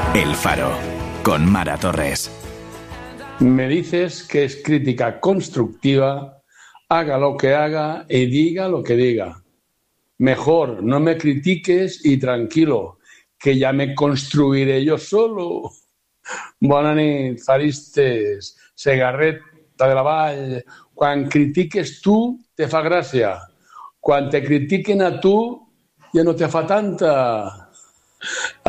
El Faro, con Mara Torres. Me dices que es crítica constructiva, haga lo que haga y diga lo que diga. Mejor no me critiques y tranquilo, que ya me construiré yo solo. Bona nit, faristes, Segarreta de la Vall. Quan critiques tu, te fa gràcia. Quan te critiquen a tu, ja no te fa tanta.